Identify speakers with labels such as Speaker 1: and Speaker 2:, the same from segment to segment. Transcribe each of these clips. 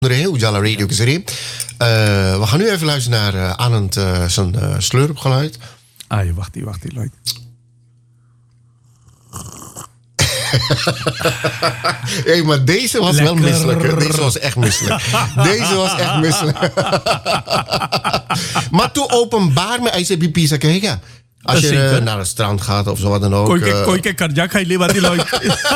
Speaker 1: Ujala Radio Kizeri. We gaan nu even luisteren naar Anand zijn slurpgeluid.
Speaker 2: Wacht hier, Lloyd.
Speaker 1: Hey, maar deze was lekker. Wel misselijk. Hè? Deze was echt misselijk. Maar toen openbaar met ICBP zou kijken. Als je naar het strand gaat of zo wat dan ook.
Speaker 2: Kooi ke karjak hai lewa die Lloyd.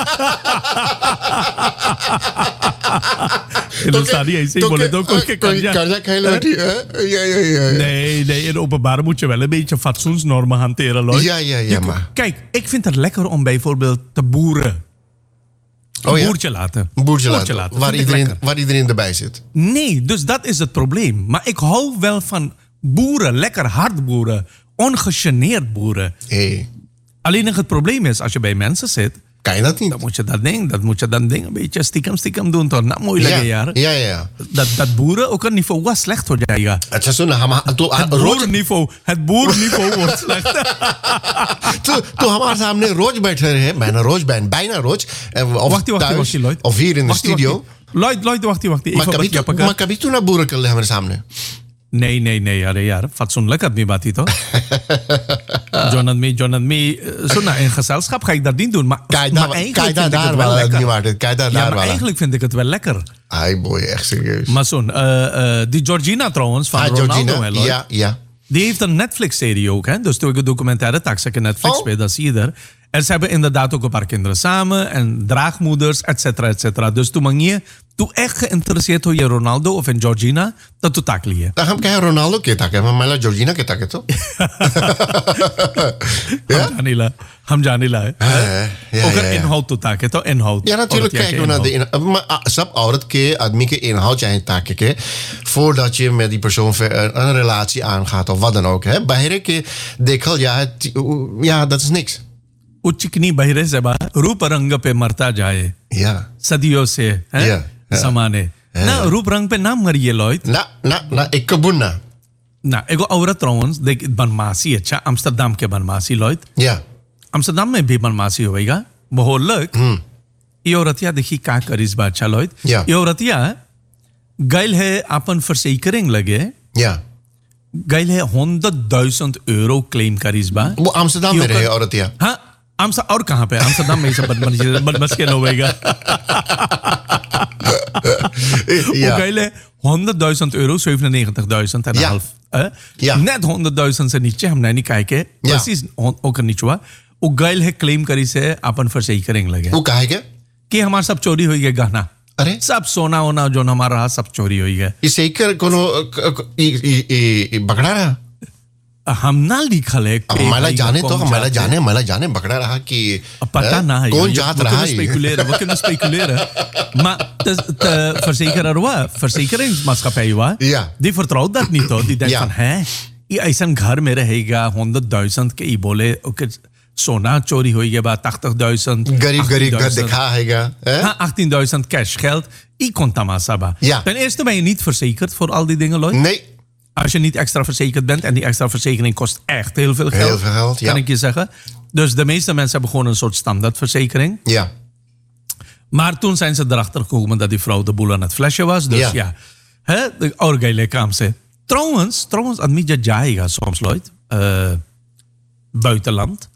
Speaker 2: Nee, in openbaar moet je wel een beetje fatsoensnormen hanteren, Lloyd.
Speaker 1: Ja, maar.
Speaker 2: Kijk, ik vind het lekker om bijvoorbeeld te boeren. Een boertje laten.
Speaker 1: Waar iedereen erbij zit.
Speaker 2: Nee, dus dat is het probleem. Maar ik hou wel van boeren, lekker hard boeren. Ongegeneerd boeren.
Speaker 1: Hey.
Speaker 2: Alleen het probleem is, als je bij mensen zit...
Speaker 1: Kan je dat niet?
Speaker 2: Dan moet je dat ding een beetje stiekem doen. Toch? Nou, moeilijke jaren.
Speaker 1: Ja.
Speaker 2: Dat boeren ook een niveau was slecht hoor jij. Ja. Het boerenniveau wordt slecht.
Speaker 1: Toen hamaरे सामने रोज बैठे रहे bijna रोज
Speaker 2: wacht, Lloyd.
Speaker 1: Of hier in de studio.
Speaker 2: Lloyd, wacht.
Speaker 1: Maar kabit toen naar boeren kan hamaरे सामने.
Speaker 2: Nee, यार fatsoenlijk आदमी बात ही तो John and me zo in gezelschap ga ik dat niet doen, maar eigenlijk vind ik het wel lekker.
Speaker 1: Ai boy, echt serieus.
Speaker 2: Maar die Georgina trouwens van Ronaldo,
Speaker 1: ja.
Speaker 2: Die heeft een Netflix-serie ook, hè? Dus toen ik een documentaire taxen Netflix bij, dat zie je er. En ze hebben inderdaad ook een paar kinderen samen en draagmoeders, et cetera. Dus toen echt geïnteresseerd hoe je Ronaldo of in Georgina, dat doet tak liye.
Speaker 1: Dan gaan we Ronaldo kitaken, maar mij Georgina kitaken toch?
Speaker 2: Ham janila. Ook een inhoud toe taken, toch? Inhoud.
Speaker 1: Ja, natuurlijk kijken we naar de inhoud. Maar sab aurat ke admi ke inhoud jij taken voordat je met die persoon een relatie aangaat of wat dan ook. Hè? Bahire ke dekhal ja, dat is niks.
Speaker 2: चिकनी बहिरे से रूप रंग पे मरता जाए सदियों से समाने ना रूप रंग पे ना मरिए Lloyd
Speaker 1: na ik kabun
Speaker 2: na एगो औरत trouwens देख बनमासी अच्छा अम्स्टरडम के बनमासी Lloyd अम्स्टरडम में भी बनमासी होएगा बहुत leuk ये औरतिया देखी क्या करिस बा अच्छा Lloyd ये औरतिया गैल है अपन verzekering लगे गैल है 100,000 euro claim करिस बा
Speaker 1: वो अम्स्टरडम में रहे औरतिया
Speaker 2: हाँ और कहाँ पे अम्स्टरडम में सब बदमश के होएगा वो गैले 100,000 euro 97,000 en half net 100,000 से नीचे हमने नहीं कहा के precies ook niet हुआ वो गैल है claim करी से अपन verzekering लगे
Speaker 1: वो कहा है
Speaker 2: कि हमारा सब चोरी हो गया गहना
Speaker 1: अरे
Speaker 2: सब सोना वोना जो हमारा रहा सब चोरी हो गया
Speaker 1: ये zeker कोनो पकड़ा रहा
Speaker 2: हम ना लिखल है
Speaker 1: हमारा जाने पकड़ा रहा कि
Speaker 2: पता ना है
Speaker 1: कौन जात रहा है
Speaker 2: we kunnen speculeren maar de verzekeringsmaatschappij die vertrouwt dat niet hoor die denkt van ये ऐसा घर में रहेगा 100,000 के ई बोले ओके सोना चोरी हो गया बा 80,000
Speaker 1: गरीब घर दिखा हैगा
Speaker 2: 18,000 cash geld E kon tamasa ba ten eerste ben je niet verzekerd voor al die dingen Lloyd
Speaker 1: nee.
Speaker 2: Als je niet extra verzekerd bent en die extra verzekering kost echt heel veel geld, kan ik je zeggen. Dus de meeste mensen hebben gewoon een soort standaardverzekering.
Speaker 1: Ja.
Speaker 2: Maar toen zijn ze erachter gekomen dat die vrouw de boel aan het flesje was. Dus de orgele kwam ze. Trouwens, admit je jaiga soms Lloyd. Buitenland.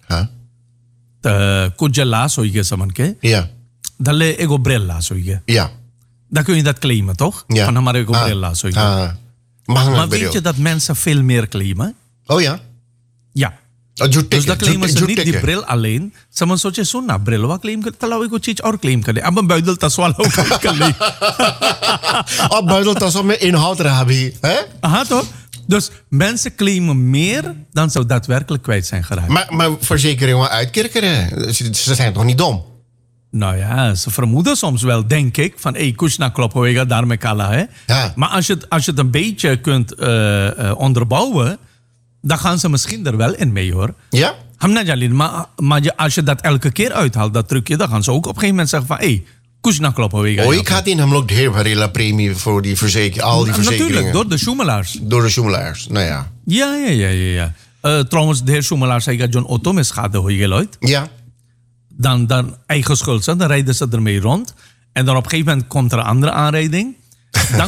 Speaker 2: Kujala soige saman ke.
Speaker 1: Ja.
Speaker 2: Dalle ego brella soige.
Speaker 1: Ja.
Speaker 2: Dan kun je dat claimen, toch?
Speaker 1: Ja.
Speaker 2: Van hamare ego brella soige. Maar weet je dat mensen veel meer claimen?
Speaker 1: Oh ja?
Speaker 2: Ja. Dus dat claimen ze niet die bril alleen. Ze soche sunna bril wa claim करते लाओ एको चीज और claim करे अब बैदल तस्वाल हो कर ली
Speaker 1: अब बैदल तस्वाल में inhoud रहा भी hè
Speaker 2: हाँ तो dus mensen claimen meer dan ze daadwerkelijk kwijt zijn geraakt.
Speaker 1: Maar verzekeringen uitkerkeren, ze zijn toch niet dom?
Speaker 2: Nou ja, ze vermoeden soms wel, denk ik, van Kushna kloppen, daarmee kala. Hè?
Speaker 1: Ja.
Speaker 2: Maar als je het een beetje kunt onderbouwen, dan gaan ze misschien er wel in mee, hoor.
Speaker 1: Ja?
Speaker 2: Maar als je dat elke keer uithaalt, dat trucje, dan gaan ze ook op een gegeven moment zeggen van, Kushna kloppen.
Speaker 1: Ik had in hem ook de hele premie voor die al die verzekeringen.
Speaker 2: Natuurlijk, door de schoemelaars.
Speaker 1: Nou ja.
Speaker 2: Ja. Trouwens, de heer Schoemelaar zei dat John Otto met schade hoor Lloyd.
Speaker 1: Ja.
Speaker 2: Dan eigen schuld zijn, dan rijden ze ermee rond. En dan op een gegeven moment komt er een andere aanrijding. Dank